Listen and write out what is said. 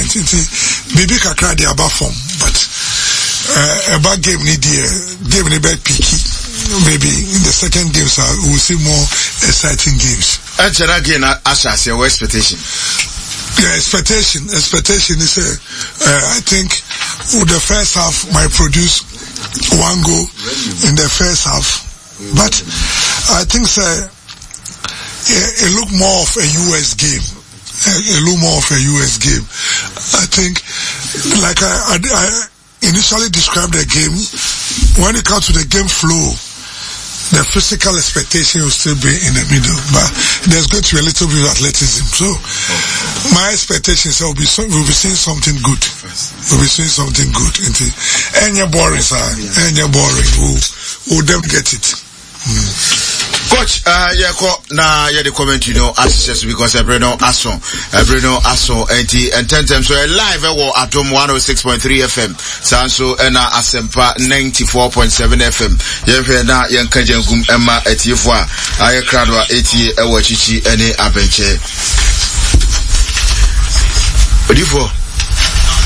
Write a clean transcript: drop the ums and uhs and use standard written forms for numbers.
Bibi kakra de aba form, but about game ni bad picky. Maybe in the second games we'll see more exciting games. And again, Asha, your expectation. Yeah, expectation is I think the first half might produce one goal in the first half, but I think it look more of a US game. I think, like I initially described the game, when it comes to the game flow, the physical expectation will still be in the middle, but there's going to be a little bit of athleticism. So my expectation is we'll be seeing something good. We'll be seeing something good. And you're boring, sir. And you're boring. We'll definitely get it. Coach, the comment, as because Bruno Asso, and 10 times so live at 106.3 FM, Sanso and Asempa 94.7 FM. Yevena Yankajangum Emma et Yefwa, Ayakradwa 80 Ewachichi, any Abenche. What do you for?